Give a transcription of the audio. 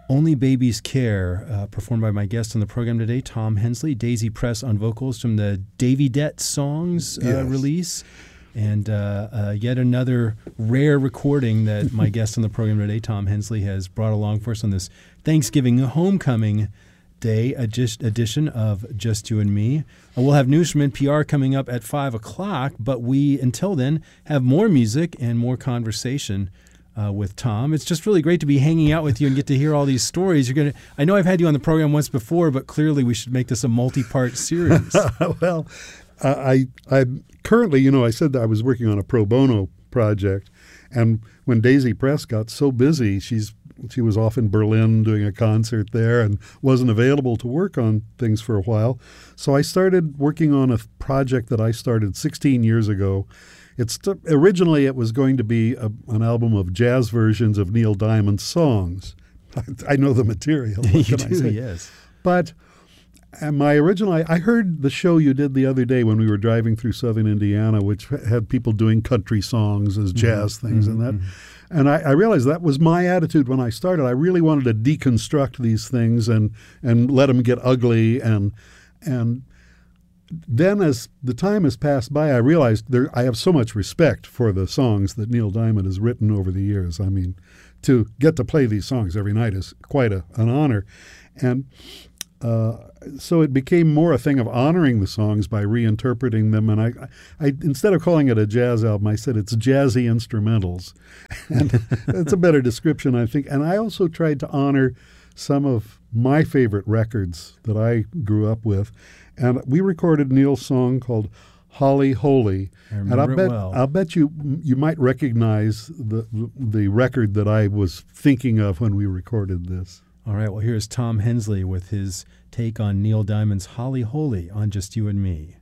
Only Babies Care, performed by my guest on the program today, Tom Hensley. Daisy Press on vocals from the Davy Det Songs release. And yet another rare recording that my guest on the program today, Tom Hensley, has brought along for us on this Thanksgiving Homecoming Day edition of Just You and Me. We'll have news from NPR coming up at 5 o'clock, but we, until then, have more music and more conversation with Tom. It's just really great to be hanging out with you and get to hear all these stories. I know I've had you on the program once before, but clearly we should make this a multi-part series. Well, I currently, I said that I was working on a pro bono project, and when Daisy Press got so busy, she was off in Berlin doing a concert there and wasn't available to work on things for a while. So I started working on a project that I started 16 years ago. Originally, it was going to be an album of jazz versions of Neil Diamond's songs. I know the material. What You can I do, say? yes. But my original, I heard the show you did the other day when we were driving through southern Indiana, which had people doing country songs as jazz things and that. Mm-hmm. And I realized that was my attitude when I started. I really wanted to deconstruct these things and let them get ugly. And then as the time has passed by, I realized I have so much respect for the songs that Neil Diamond has written over the years. I mean, to get to play these songs every night is quite an honor. And so it became more a thing of honoring the songs by reinterpreting them. And I instead of calling it a jazz album, I said it's jazzy instrumentals. And that's a better description, I think. And I also tried to honor some of my favorite records that I grew up with. And we recorded Neil's song called Holly Holy. And I'll bet you might recognize the record that I was thinking of when we recorded this. All right, well, here's Tom Hensley with his take on Neil Diamond's Holly Holy on Just You and Me.